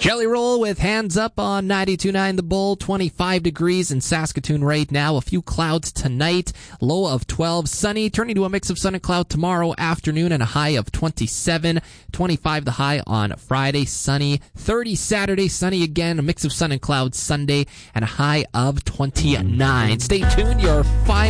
Jelly Roll with Hands Up on 92.9 The Bull. 25 degrees in Saskatoon right now. A few clouds tonight. Low of 12. Sunny, turning to a mix of sun and cloud tomorrow afternoon and a high of 27. 25 the high on Friday. Sunny. 30 Saturday. Sunny again. A mix of sun and clouds Sunday and a high of 29. Stay tuned. Your final